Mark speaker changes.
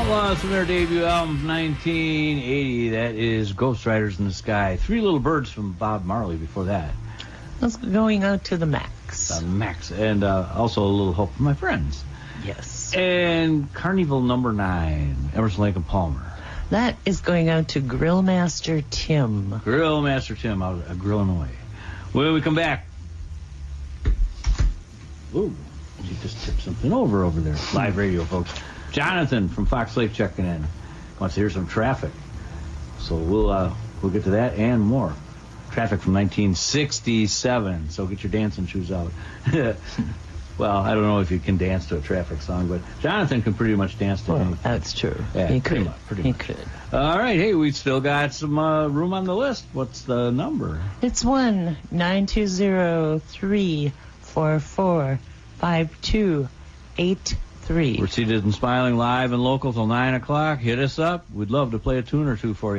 Speaker 1: Outlaws from their debut album, 1980. That is Ghost Riders in the Sky. Three Little Birds from Bob Marley before that.
Speaker 2: That's going out to the Max.
Speaker 1: The Max. And also A Little Hope for My Friends.
Speaker 2: Yes.
Speaker 1: And Carnival Number 9, Emerson, Lake and Palmer.
Speaker 2: That is going out to Grill Master Tim.
Speaker 1: Grill Master Tim out of grilling away. When we come back. Ooh, she just tipped something over there. Live radio, folks. Jonathan from Fox Lake checking in. Wants to hear some traffic. So we'll get to that and more. Traffic from 1967. So get your dancing shoes out. Well, I don't know if you can dance to a traffic song, but Jonathan can pretty much dance to anything.
Speaker 2: That's true.
Speaker 1: Yeah,
Speaker 2: he could.
Speaker 1: Pretty much. All right. Hey, we still got some room on the list. What's the number?
Speaker 2: It's 1-920-344-5283.
Speaker 1: We're seated and smiling live and local till 9 o'clock. Hit us up. We'd love to play a tune or two for you.